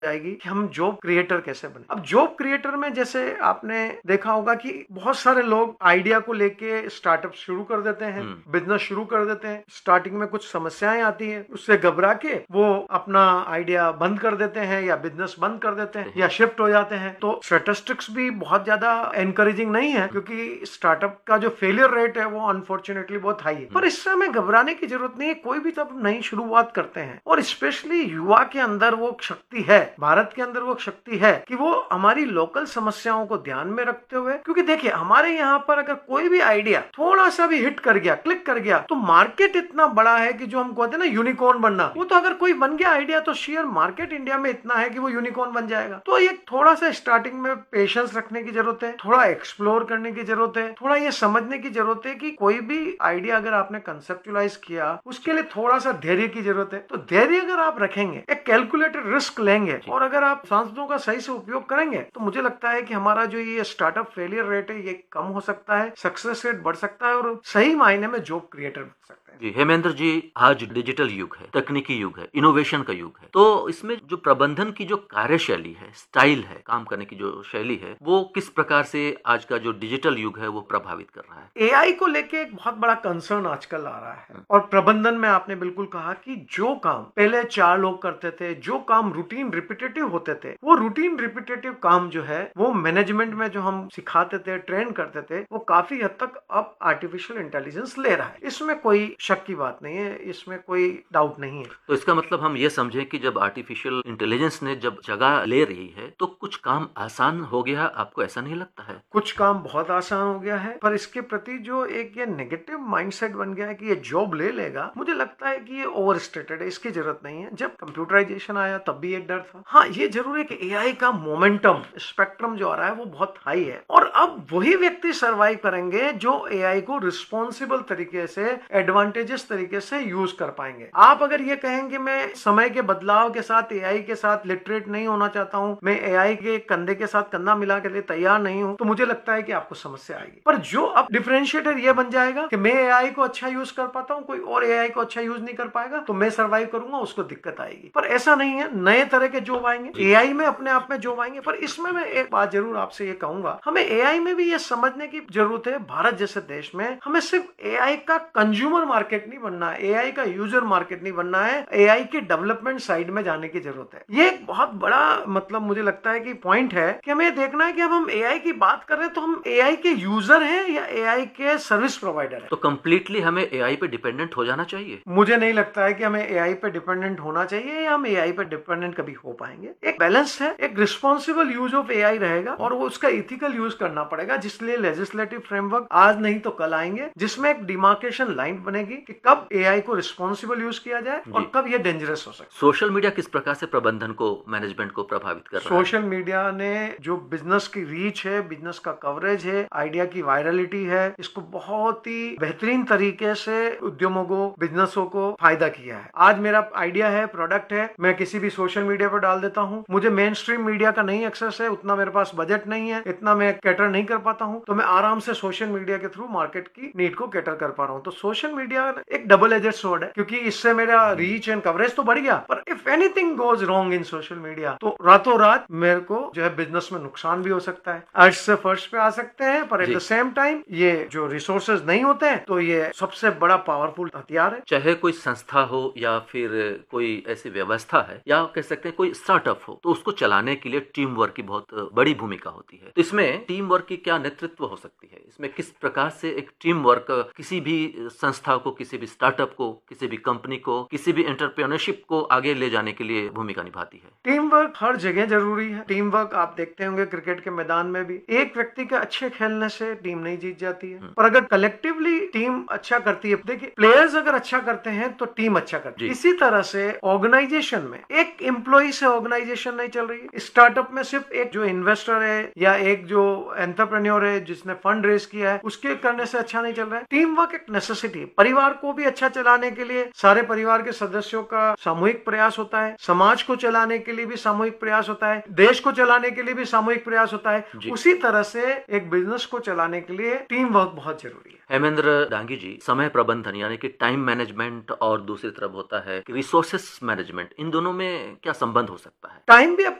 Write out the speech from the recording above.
जाएगी कि हम जॉब क्रिएटर कैसे बने। अब जॉब क्रिएटर में जैसे आपने देखा होगा कि बहुत सारे लोग आइडिया को लेके स्टार्टअप शुरू कर देते हैं, बिजनेस शुरू कर देते हैं। स्टार्टिंग में कुछ समस्याएं आती हैं, उससे घबरा के वो अपना आइडिया बंद कर देते हैं या बिजनेस बंद कर देते हैं या शिफ्ट हो जाते हैं। तो स्टैटिस्टिक्स भी बहुत ज्यादा एनकरेजिंग नहीं है, क्योंकि स्टार्टअप का जो फेलियर रेट है वो अनफॉर्चुनेटली बहुत हाई है। पर इससे हमें घबराने की जरूरत नहीं है। कोई भी तब नई शुरुआत करते हैं, और स्पेशली युवा के अंदर वो शक्ति है, भारत के अंदर वो शक्ति है कि वो हमारी लोकल समस्याओं को ध्यान में रखते हुए, क्योंकि देखिए हमारे यहाँ पर अगर कोई भी आइडिया थोड़ा सा भी हिट कर गया, क्लिक कर गया, तो मार्केट इतना बड़ा है कि जो हम कहते हैं ना यूनिकॉर्न बनना, वो तो अगर कोई बन गया आइडिया तो शेयर मार्केट इंडिया में इतना है कि वो यूनिकॉर्न बन जाएगा। तो ये थोड़ा सा स्टार्टिंग में पेशेंस रखने की जरूरत है, थोड़ा एक्सप्लोर करने की जरूरत है, थोड़ा ये समझने की जरूरत है कि कोई भी आइडिया अगर आपने कंसेप्चुलाइज किया, उसके लिए थोड़ा सा धैर्य की जरूरत है। तो धैर्य अगर आप रखेंगे, एक कैलकुलेटेड रिस्क लेंगे, और अगर आप संसाधनों का सही से उपयोग करेंगे, तो मुझे लगता है कि हमारा जो ये स्टार्टअप फेलियर रेट है ये कम हो सकता है, सक्सेस रेट बढ़ सकता है, और सही मायने में जॉब क्रिएटर बन सकता है। जी हेमेंद्र जी, आज डिजिटल युग है, तकनीकी युग है, इनोवेशन का युग है, तो इसमें जो प्रबंधन की जो कार्यशैली है, स्टाइल है, काम करने की जो शैली है, वो किस प्रकार से आज का जो डिजिटल युग है वो प्रभावित कर रहा है? एआई को लेके एक बहुत बड़ा कंसर्न आजकल आ रहा है, और प्रबंधन में आपने बिल्कुल कहा कि जो काम पहले 4 लोग करते थे, जो काम रूटीन रिपीटेटिव होते थे, वो रूटीन रिपीटेटिव काम जो है वो मैनेजमेंट में जो हम सिखाते थे, ट्रेन करते थे, वो काफी हद तक अब आर्टिफिशियल इंटेलिजेंस ले रहा है। इसमें कोई शक की बात नहीं है, इसमें कोई डाउट नहीं है। तो इसका मतलब हम ये समझें कि जब आर्टिफिशियल इंटेलिजेंस ने जब जगह ले रही है, तो कुछ काम आसान हो गया, आपको ऐसा नहीं लगता है? कुछ काम बहुत आसान हो गया है, पर इसके प्रति जो एक ये नेगेटिव माइंडसेट बन गया है कि ये जॉब ले लेगा, मुझे लगता है कि ये ओवर स्टेटेड है, इसकी जरूरत नहीं है। जब कंप्यूटराइजेशन आया तब भी एक डर था। हाँ, ये जरूर है कि एआई का मोमेंटम, स्पेक्ट्रम जो आ रहा है वो बहुत हाई है, और अब वही व्यक्ति सर्वाइव करेंगे जो एआई को रिस्पॉन्सिबल तरीके से, एडवांटेजेस तरीके से यूज कर पाएंगे। आप अगर ये कहेंगे मैं समय के बदलाव के साथ एआई के साथ लिटरेट नहीं होना चाहता हूं, मैं एआई के कंधे के साथ कंधा मिला के लिए तैयार नहीं हूं, तो मुझे लगता है कि आपको समस्या आएगी। पर जो अब डिफरेंशिएटर ये बन जाएगा कि मैं एआई को अच्छा यूज कर पाता हूं, कोई और एआई को अच्छा यूज नहीं कर पाएगा, तो मैं सर्वाइव करूंगा, उसको दिक्कत आएगी। पर ऐसा नहीं है, नए तरह के जॉब आएंगे, एआई में अपने आप में जॉब आएंगे। पर इसमें मैं एक बात जरूर आपसे ये कहूंगा, हमें एआई में भी ये समझने की जरूरत है, भारत जैसे देश में हमें सिर्फ एआई का कंज्यूमर मार्केट नहीं बनना है, एआई का यूजर मार्केट नहीं बनना है, एआई के डेवलपमेंट साइड में जाने की जरूरत है। ये एक बहुत बड़ा मतलब मुझे लगता है कि पॉइंट है कि हमें देखना है कि अब हम एआई की बात कर रहे हैं तो हम एआई के यूजर हैं या एआई के सर्विस प्रोवाइडर हैं। तो कंप्लीटली हमें एआई पे डिपेंडेंट हो जाना चाहिए? मुझे नहीं लगता है कि हमें एआई पे डिपेंडेंट होना चाहिए या हम एआई पे डिपेंडेंट कभी हो पाएंगे। एक बैलेंस है, एक रिस्पॉन्सिबल यूज ऑफ एआई रहेगा, और वो उसका इथिकल यूज करना पड़ेगा, जिसलिए लेजिस्लेटिव फ्रेमवर्क आज नहीं तो कल आएंगे, जिसमें एक डिमार्केशन लाइन बनेगी कि कब एआई को रिस्पॉन्सिबल यूज किया जाए और कब ये डेंजरस हो सकता है। सोशल मीडिया किस प्रकार से प्रबंधन को, मैनेजमेंट को प्रभावित कर रहा है? सोशल मीडिया ने जो बिजनेस की रीच है, बिजनेस का कवरेज है, आइडिया की वायरलिटी है, इसको बहुत ही बेहतरीन तरीके से उद्यमों को, बिजनेसों को फायदा किया है। आज मेरा आइडिया है, प्रोडक्ट है, मैं किसी भी सोशल मीडिया पर डाल देता हूँ, मुझे मेन स्ट्रीम मीडिया का नहीं एक्सेस है, उतना मेरे पास बजट नहीं है, इतना मैं कैटर नहीं कर पाता हूँ, तो मैं आराम से सोशल मीडिया के थ्रू मार्केट की नीड को कैटर कर पा रहा हूँ। तो सोशल मीडिया एक डबल एजेड स्वॉर्ड है, क्योंकि इससे मेरा रीच एंड कवरेज तो बढ़ गया, पर if anything goes wrong in social media तो रातों रात मेरे को जो है बिजनेस में नुकसान भी हो सकता है। अर्श से फर्श पे आ सकते हैं, पर एट द सेम टाइम ये जो रिसोर्सेज नहीं होते हैं, तो ये सबसे बड़ा पावरफुल हथियार है। चाहे कोई संस्था हो या फिर कोई ऐसी व्यवस्था है या कह सकते हैं कोई स्टार्टअप हो, तो उसको चलाने के लिए टीम वर्क की बहुत बड़ी भूमिका होती है। तो इसमें टीम वर्क की क्या नेतृत्व हो सकती है? इसमें किस प्रकार से एक टीम वर्क किसी भी संस्था को, किसी भी स्टार्टअप को, किसी भी कंपनी को, किसी भी एंटरप्रेन्योरशिप को आगे ले जाने के लिए भूमिका निभाती है? टीम वर्क हर जगह जरूरी है। टीम वर्क आप देखते होंगे क्रिकेट के मैदान में भी, एक व्यक्ति के अच्छे खेलने से टीम नहीं जीत जाती है, पर अगर कलेक्टिवली टीम अच्छा करती है, देखिए प्लेयर्स अगर अच्छा करते हैं तो टीम अच्छा करती है। इसी तरह से ऑर्गेनाइजेशन में एक एम्प्लॉय से ऑर्गेनाइजेशन नहीं चल रही है। स्टार्टअप में सिर्फ एक जो इन्वेस्टर है या एक जो एंटरप्रेन्योर है जिसने फंड रेज किया है, उसके करने से अच्छा नहीं चल रहा है। टीम वर्क एक नेसेसिटी है। परिवार को भी अच्छा चलाने के लिए सारे परिवार के सदस्यों का सामूहिक प्रयास होता है, समाज को चलाने के लिए भी सामूहिक प्रयास होता है, देश को चलाने के लिए भी सामूहिक प्रयास होता है। उसी तरह से एक बिजनेस को चलाने के लिए टीम वर्क बहुत जरूरी है। हेमेंद्र डांगी जी, समय प्रबंधन यानी कि टाइम मैनेजमेंट और दूसरी तरफ होता है रिसोर्सेस मैनेजमेंट, इन दोनों में क्या संबंध हो सकता है? टाइम भी